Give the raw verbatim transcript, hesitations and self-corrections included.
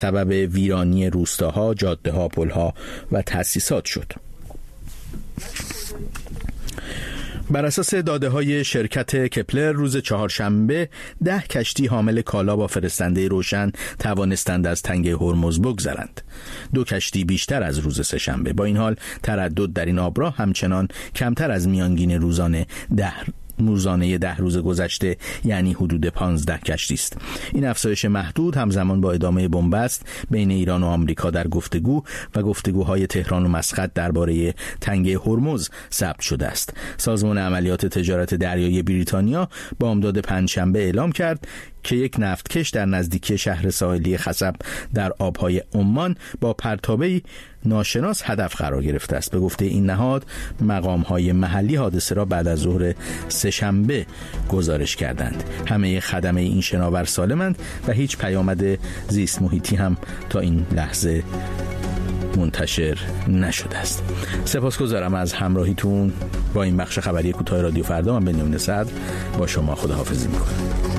سبب ویرانی روستاها، جاده‌ها، پل‌ها و تأسیسات شد. بر اساس داده‌های شرکت کپلر روز چهارشنبه ده کشتی حامل کالا با فرستنده روشن توانستند از تنگه هرمز بگذرند. دو کشتی بیشتر از روز سه‌شنبه. با این حال تردد در این آبراه همچنان کمتر از میانگین روزانه ده روزانه ده روز گذشته، یعنی حدود پانزده کشتی است. این افزایش محدود همزمان با ادامه بنبست بین ایران و آمریکا در گفتگو و گفتگوهای تهران و مسقط درباره تنگه هرمز ثبت شده است. سازمان عملیات تجارت دریایی بریتانیا بامداد پنجشنبه اعلام کرد که یک نفتکش در نزدیکی شهر ساحلی خصب در آبهای عمان با پرتابه‌ای ناشناس هدف قرار گرفته است. به گفته این نهاد، مقام‌های محلی حادثه را بعد از ظهر سه‌شنبه گزارش کردند. همه خدمه این شناور سالمند و هیچ پیامد زیست محیطی هم تا این لحظه منتشر نشده است. سپاسگزارم از همراهیتون با این بخش خبری کوتاه رادیو فردا. من بنیامین صدر با شما خداحافظی می‌کنم.